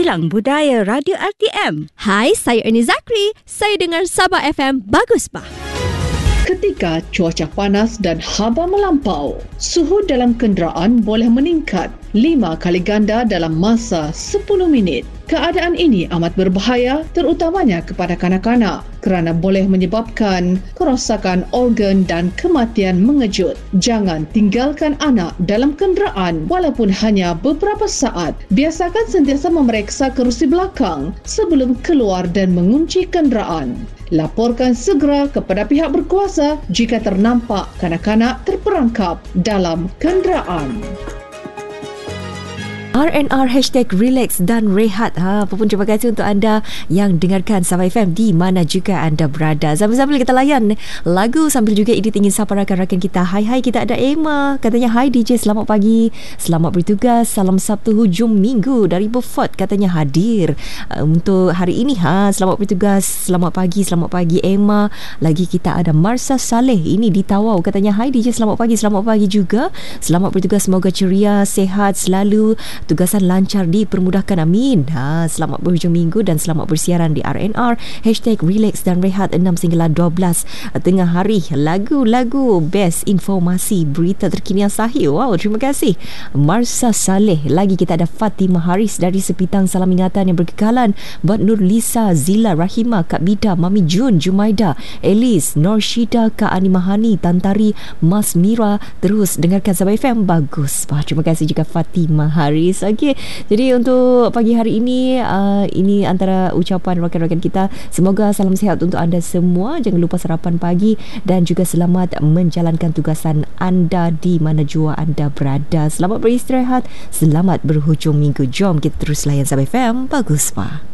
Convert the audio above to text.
Kilang Budaya Radio RTM. Hai, saya Ernie Zakri. Saya dengar Sabah FM. Bagus, Pak. Ketika cuaca panas dan haba melampau, suhu dalam kenderaan boleh meningkat 5 kali ganda dalam masa 10 minit. Keadaan ini amat berbahaya terutamanya kepada kanak-kanak kerana boleh menyebabkan kerosakan organ dan kematian mengejut. Jangan tinggalkan anak dalam kenderaan walaupun hanya beberapa saat. Biasakan sentiasa memeriksa kerusi belakang sebelum keluar dan mengunci kenderaan. Laporkan segera kepada pihak berkuasa jika ternampak kanak-kanak terperangkap dalam kenderaan. RNR #relax dan rehat. Apapun terima kasih untuk anda yang dengarkan Sabah FM di mana juga anda berada. Sambil-sambil kita layan lagu sambil juga edit ingin sapa rakan-rakan kita. Hai kita ada Emma. Katanya hai DJ selamat pagi. Selamat bertugas. Salam Sabtu hujung minggu dari Beaufort katanya hadir untuk hari ini. Selamat bertugas. Selamat pagi Emma. Lagi kita ada Marsa Saleh ini di Tawau. Katanya hai DJ selamat pagi juga. Selamat bertugas semoga ceria, sehat selalu. Tugasan lancar dipermudahkan, amin. Selamat berhujung minggu dan selamat bersiaran di RNR #relax dan rehat 6 hingga 12 tengah hari. Lagu-lagu best informasi berita terkini yang sahih. Wow, terima kasih Marsa Saleh. Lagi kita ada Fatimah Haris dari Sepitang. Salam ingatan yang berkekalan buat Nur Lisa, Zila, Rahima, Kak Bida, Mami Jun, Jumaida, Elis, Norshida, Kak Ani Mahani, Tantari, Mas Mira. Terus dengarkan Sabah FM. Bagus. Terima kasih juga Fatimah Haris. Okey, jadi untuk pagi hari ini ini antara ucapan rakan-rakan kita. Semoga salam sihat untuk anda semua. Jangan lupa sarapan pagi dan juga selamat menjalankan tugasan anda di mana jua anda berada. Selamat beristirahat, selamat berhujung minggu. Jom kita terus layan Sabah FM. Bagus, Pak.